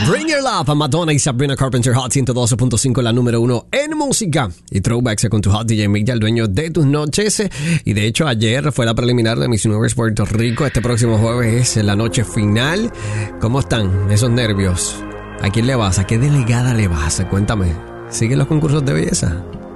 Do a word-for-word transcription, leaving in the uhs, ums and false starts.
Bring Your Love a Madonna y Sabrina Carpenter, Hot ciento doce punto cinco, la número uno en música. Y Throwbacks con tu Hot D J Miguel, el dueño de tus noches. Y de hecho ayer fue la preliminar de Miss Universe Puerto Rico. Este próximo jueves es la noche final. ¿Cómo están esos nervios? ¿A quién le vas? ¿A qué delegada le vas? Cuéntame. ¿Siguen los concursos de belleza?